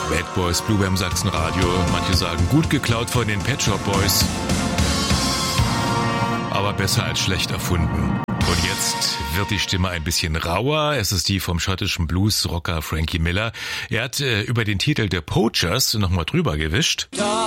Bad Boys Blue beim Sachsenradio. Manche sagen gut geklaut von den Pet Shop Boys. Aber besser als schlecht erfunden. Und jetzt wird die Stimme ein bisschen rauer. Es ist die vom schottischen Blues-Rocker Frankie Miller. Er hat über den Titel The Poachers nochmal drüber gewischt.